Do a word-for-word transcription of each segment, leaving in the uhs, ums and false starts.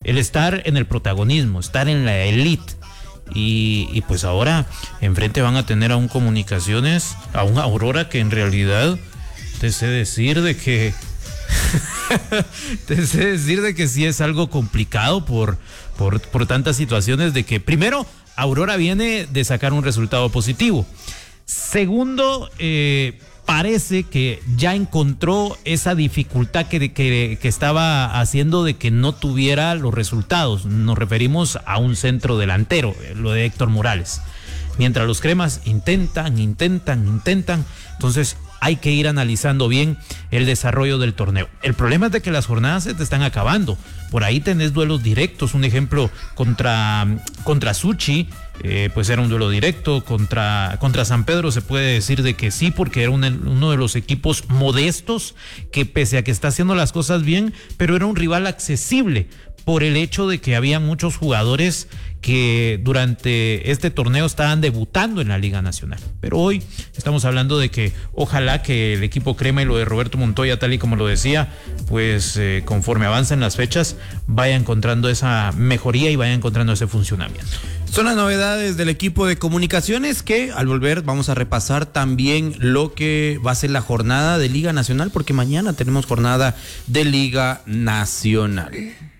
el estar en el protagonismo, estar en la elite. Y, y pues ahora enfrente van a tener a un Comunicaciones, a un Aurora que en realidad te sé decir de que te sé decir de que sí es algo complicado por, por, por tantas situaciones, de que primero Aurora viene de sacar un resultado positivo. Segundo, eh, parece que ya encontró esa dificultad que, que, que estaba haciendo de que no tuviera los resultados. Nos referimos a un centro delantero, lo de Héctor Morales. Mientras los cremas intentan, intentan, intentan, entonces hay que ir analizando bien el desarrollo del torneo. El problema es de que las jornadas se te están acabando. Por ahí tenés duelos directos. Un ejemplo contra, contra Suchi, eh, pues era un duelo directo. Contra, contra San Pedro se puede decir de que sí, porque era un, uno de los equipos modestos que pese a que está haciendo las cosas bien, pero era un rival accesible por el hecho de que había muchos jugadores que durante este torneo estaban debutando en la Liga Nacional. Pero hoy estamos hablando de que ojalá que el equipo crema y lo de Roberto Montoya, tal y como lo decía, pues eh, conforme avancen las fechas, vaya encontrando esa mejoría y vaya encontrando ese funcionamiento. Son las novedades del equipo de Comunicaciones, que al volver vamos a repasar también lo que va a ser la jornada de Liga Nacional, porque mañana tenemos jornada de Liga Nacional.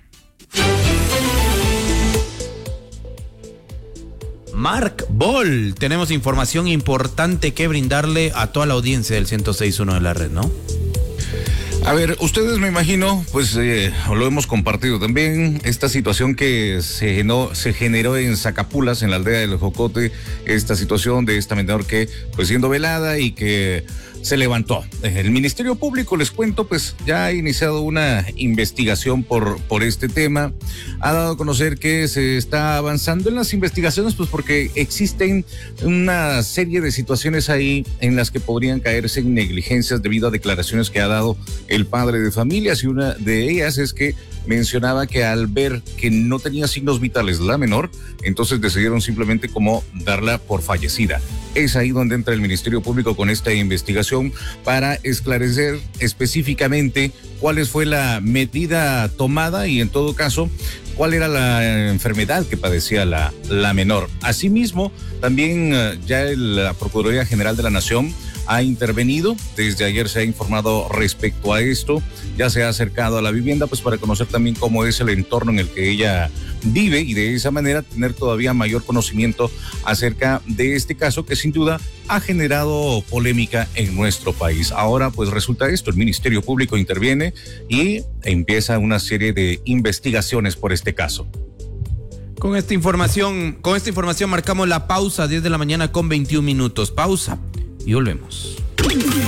Marc Bol, tenemos información importante que brindarle a toda la audiencia del ciento seis punto uno de la red, ¿no? A ver, ustedes me imagino, pues eh, lo hemos compartido también, esta situación que se generó, se generó en Zacapulas, en la aldea del Jocote, esta situación de esta menor que, pues siendo velada y que se levantó. El Ministerio Público, les cuento, pues ya ha iniciado una investigación por, por este tema. Ha dado a conocer que se está avanzando en las investigaciones, pues porque existen una serie de situaciones ahí en las que podrían caerse en negligencias debido a declaraciones que ha dado el padre de familias, y una de ellas es que mencionaba que al ver que no tenía signos vitales la menor, entonces decidieron simplemente como darla por fallecida. Es ahí donde entra el Ministerio Público con esta investigación para esclarecer específicamente cuál fue la medida tomada y en todo caso cuál era la enfermedad que padecía la, la menor. Asimismo, también ya la Procuraduría General de la Nación ha intervenido. Desde ayer se ha informado respecto a esto, ya se ha acercado a la vivienda pues para conocer también cómo es el entorno en el que ella vive y de esa manera tener todavía mayor conocimiento acerca de este caso que sin duda ha generado polémica en nuestro país. Ahora pues resulta esto, el Ministerio Público interviene y empieza una serie de investigaciones por este caso. Con esta información, con esta información marcamos la pausa, diez de la mañana con veintiún minutos. Pausa y volvemos.